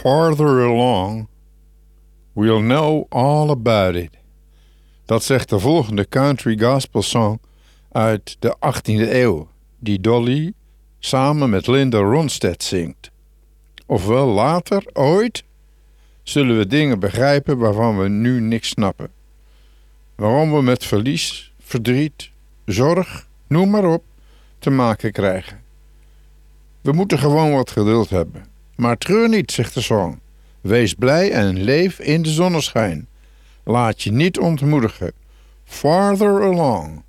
farther along, we'll know all about it. Dat zegt de volgende country gospel song uit de 18e eeuw, die Dolly samen met Linda Ronstadt zingt. Ofwel later, ooit, zullen we dingen begrijpen waarvan we nu niks snappen. Waarom we met verlies, verdriet, zorg, noem maar op, te maken krijgen. We moeten gewoon wat geduld hebben. Maar treur niet, zegt de song. Wees blij en leef in de zonneschijn. Laat je niet ontmoedigen. Farther along.